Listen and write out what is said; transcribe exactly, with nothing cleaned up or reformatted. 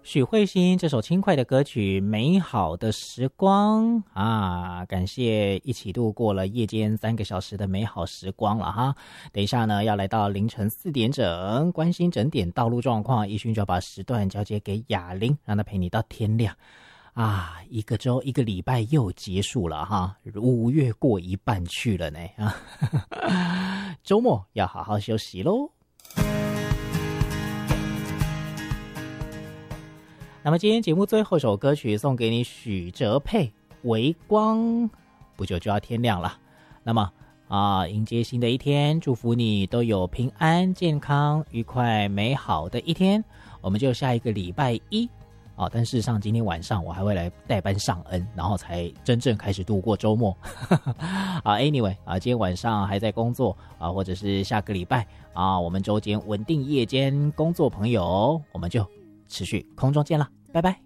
许慧欣这首轻快的歌曲《美好的时光》啊，感谢一起度过了夜间三个小时的美好时光了哈。等一下呢，要来到凌晨四点整，关心整点道路状况，一勋就要把时段交接给雅玲，让她陪你到天亮啊。一个周一个礼拜又结束了哈，五月过一半去了呢啊，周末要好好休息咯。那么今天节目最后一首歌曲送给你，许哲佩《微光》。不久就要天亮了，那么啊，迎接新的一天，祝福你都有平安、健康、愉快、美好的一天。我们就下一个礼拜一啊，但事实上今天晚上我还会来代班上恩，然后才真正开始度过周末。啊 ，anyway 啊，今天晚上还在工作啊，或者是下个礼拜啊，我们周间稳定夜间工作朋友，我们就持续空中见了，拜拜。